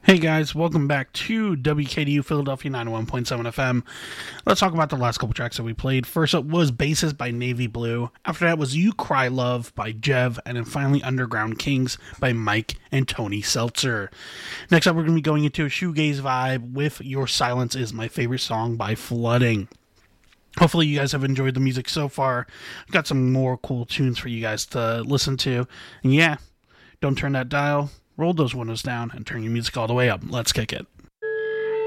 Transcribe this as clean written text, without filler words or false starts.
Hey guys, welcome back to WKDU Philadelphia 91.7 FM. Let's talk about the last couple tracks that we played. First up was Basis by Navy Blue. After that was You Cry Love by Jev. And then finally Underground Kings by Mike and Tony Seltzer. Next up, we're going to be going into a shoegaze vibe with Your Silence Is My Favorite Song by Flooding. Hopefully you guys have enjoyed the music so far. I've got some more cool tunes for you guys to listen to. And yeah, don't turn that dial. Roll those windows down and turn your music all the way up. Let's kick it.